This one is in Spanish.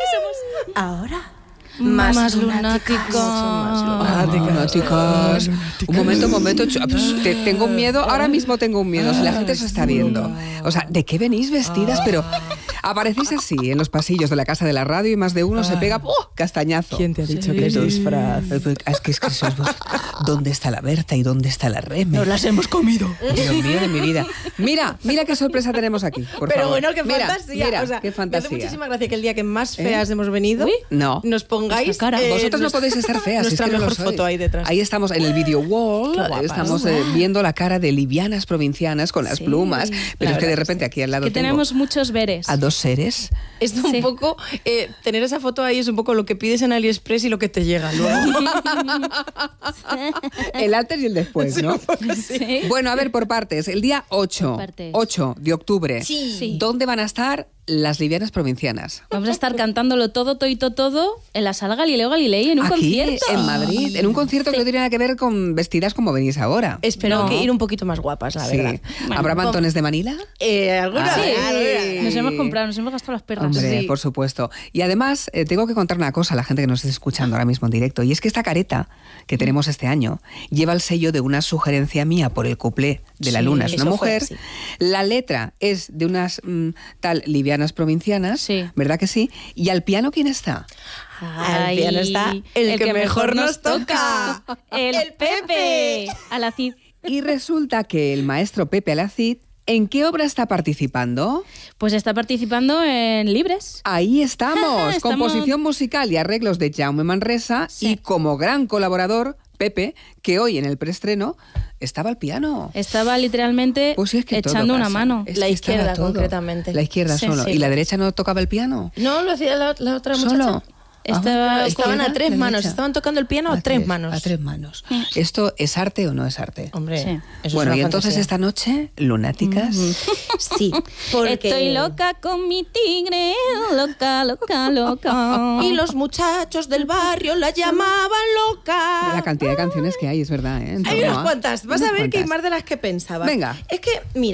Ahora... Más lunáticas. Un momento. Tengo un miedo. Ahora mismo tengo un miedo. Si la gente se está viendo. O sea, ¿de qué venís vestidas? Pero aparecéis así en los pasillos de la casa de la radio y más de uno se pega castañazo. ¿Quién te ha dicho que es disfraz? Es que sois vos. ¿Dónde está la Berta y dónde está la Reme? Nos las hemos comido. Dios mío de mi vida. Mira qué sorpresa tenemos aquí. Por Pero favor. bueno, qué fantasía. Mira, o sea, qué fantasía. Me hace muchísima gracia que el día que más feas hemos venido, no. nos pongáis... Vosotros no podéis estar feas. Nuestra es que mejor no lo sois. foto ahí detrás. Ahí estamos en el video wall. Estamos viendo la cara de livianas provincianas con las plumas. Pero es que de repente aquí al lado que tenemos muchos veres. A dos seres. Esto un poco... tener esa foto ahí es un poco lo que pides en AliExpress y lo que te llega luego. El antes y el después, ¿no? Sí. Bueno, a ver, por partes. El día 8 de octubre. Sí. ¿Dónde van a estar las livianas provincianas? Vamos a estar cantándolo todo en la sala Galileo Galilei, en un Aquí, concierto. en Madrid, en un concierto que no tiene nada que ver con vestidas como venís ahora. Espero que ir un poquito más guapas, la verdad. Bueno, ¿habrá mantones de Manila? ¿Alguna? Sí. Nos hemos gastado las perras. Hombre, por supuesto. Y además, tengo que contar una cosa a la gente que nos esté escuchando ahora mismo en directo, y es que esta careta que tenemos este año lleva el sello de una sugerencia mía por el cuplé de La Luna es una mujer. La letra es de unas tal livianas provincianas, ¿verdad que sí? ¿Y al piano quién está? Al piano está el que mejor nos toca, el Pepe Alacid. Y resulta que el maestro Pepe Alacid, ¿en qué obra está participando? Pues está participando en Libres. Ahí estamos. Composición musical y arreglos de Jaume Manresa y como gran colaborador, Pepe, que hoy en el preestreno estaba al piano. Estaba literalmente echando una mano. La izquierda, concretamente. La izquierda solo. ¿Y la derecha no tocaba el piano? No, lo hacía la otra muchacha. Estaban a tres manos, estaban tocando el piano a tres manos. A tres manos. ¿Esto es arte o no es arte? Hombre, eso bueno, es y una entonces fantasía. esta noche, lunáticas. Sí, porque... Estoy loca con mi tigre, loca. Y los muchachos del barrio la llamaban loca. La cantidad de canciones que hay, es verdad, ¿eh? Hay unas cuantas. Vas a ver que hay más de las que pensaba. Venga. Es que, mira,